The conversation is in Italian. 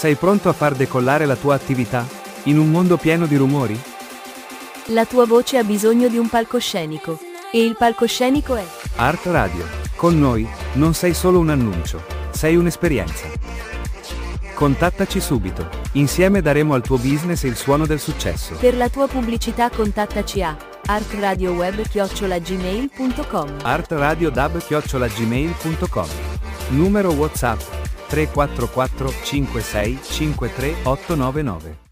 Sei pronto a far decollare la tua attività? In un mondo pieno di rumori? La tua voce ha bisogno di un palcoscenico. E il palcoscenico è Art Radio. Con noi, non sei solo un annuncio, sei un'esperienza. Contattaci subito. Insieme daremo al tuo business il suono del successo. Per la tua pubblicità contattaci a artradioweb@gmail.com. artradiodab@gmail.com. Numero WhatsApp 344 56 53 899.